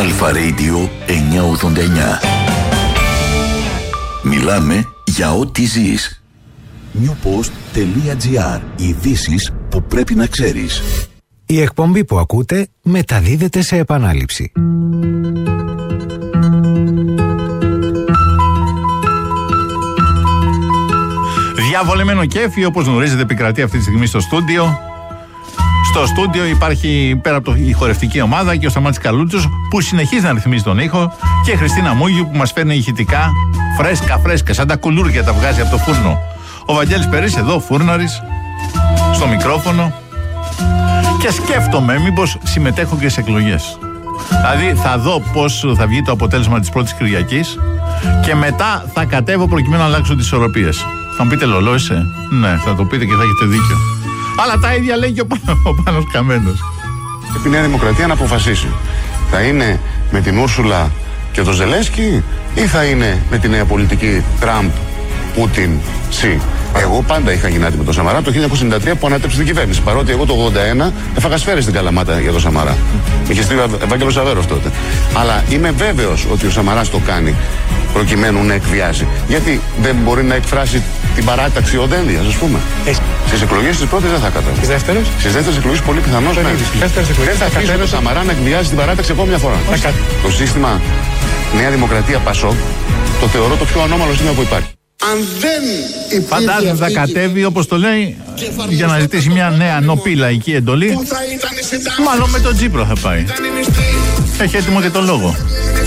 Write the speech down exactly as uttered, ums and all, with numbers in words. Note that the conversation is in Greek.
Αλφα Radio εννιακόσια ογδόντα εννιά. Μιλάμε για ό,τι ζεις. newpost.gr. Ειδήσεις που πρέπει να ξέρεις. Η εκπομπή που ακούτε μεταδίδεται σε επανάληψη. Διαβολεμένο κέφι, όπως γνωρίζετε, επικρατεί αυτή τη στιγμή στο στούντιο. Στο στούντιο υπάρχει πέρα από το, η χορευτική ομάδα και ο Σταμάτης Καλούτσος που συνεχίζει να ρυθμίζει τον ήχο και η Χριστίνα Μούγιου που μας φέρνει ηχητικά φρέσκα φρέσκα, σαν τα κουλούρια τα βγάζει από το φούρνο. Ο Βαγγέλης Περής εδώ, φούρναρης, στο μικρόφωνο. Και σκέφτομαι μήπως συμμετέχω και σε εκλογές. Δηλαδή θα δω πώς θα βγει το αποτέλεσμα της πρώτης Κυριακής και μετά θα κατέβω προκειμένου να αλλάξω τις ισορροπίες. Θα μου πείτε λολό είσαι? Ναι, θα το πείτε και θα έχετε δίκιο. Αλλά τα ίδια λέει και ο, ο Πάνος Καμένος. Πρέπει η Νέα Δημοκρατία να αποφασίσει. Θα είναι με την Ούρσουλα και τον Ζελένσκι ή θα είναι με τη νέα πολιτική Τραμπ, Πούτιν, Σι. Εγώ πάντα είχα γυνάτη με τον Σαμαρά το χίλια εννιακόσια ενενήντα τρία που ανέτρεψε την κυβέρνηση. Παρότι εγώ το ογδόντα ένα έφαγα σφαίρες στην Καλαμάτα για τον Σαμαρά. Είχε στείλει ο Ευάγγελος Αβέρος τότε. Αλλά είμαι βέβαιος ότι ο Σαμαράς το κάνει προκειμένου να εκβιάσει. Γιατί δεν μπορεί να εκφράσει την παράταξη ο Δένδιας, ας πούμε. Στις εκλογές τις πρώτες δεν θα κατέβει. Στις δεύτερες? Στις δεύτερες εκλογές πολύ πιθανώς ναι. Δεν θα αφήσει τον Σαμαρά να εκβιάζει την παράταξη ακόμη μια φορά. Το σύστημα Νέα Δημοκρατία Πασόκ το θεωρώ το πιο ανώμαλο σύστημα που υπάρχει. Αν δεν φαντάζομαι θα κατέβει όπως το λέει για να ζητήσει μια νέα νοπή λαϊκή εντολή. Μάλλον με τον Τσίπρο θα πάει. Έχει έτοιμο και τον λόγο.